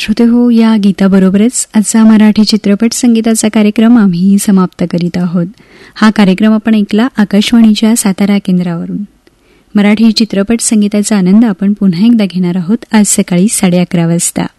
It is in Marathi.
श्रोतेहो, या गीताबरोबरच आजचा मराठी चित्रपट संगीताचा कार्यक्रम आम्ही समाप्त करीत आहोत. हा कार्यक्रम आपण ऐकला आकाशवाणीच्या सातारा केंद्रावरून. मराठी चित्रपट संगीताचा आनंद आपण पुन्हा एकदा घेणार आहोत आज सकाळी 11:30 वाजता.